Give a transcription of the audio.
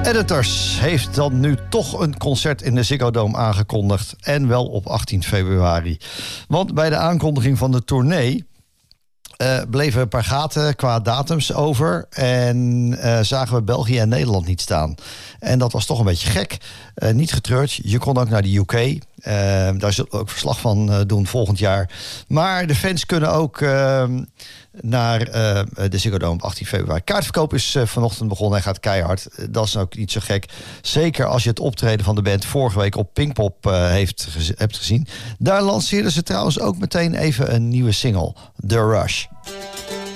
Editors heeft dan nu toch een concert in de Ziggo Dome aangekondigd. En wel op 18 februari. Want bij de aankondiging van de tournee bleven een paar gaten qua datums over. En zagen we België en Nederland niet staan. En dat was toch een beetje gek. Niet getreurd. Je kon ook naar de UK. Daar zullen we ook verslag van doen volgend jaar. Maar de fans kunnen ook naar de Ziggo Dome op 18 februari. Kaartverkoop is vanochtend begonnen en gaat keihard. Dat is ook niet zo gek. Zeker als je het optreden van de band vorige week op Pinkpop hebt gezien. Daar lanceerden ze trouwens ook meteen even een nieuwe single. The Rush.